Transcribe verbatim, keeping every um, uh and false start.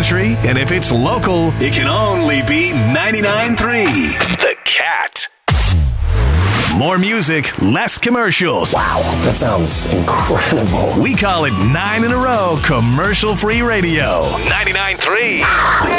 country, and if it's local, it can only be ninety-nine point three. The Cat. More music, less commercials. Wow, that sounds incredible. We call it nine in a row commercial-free radio. ninety-nine point three. The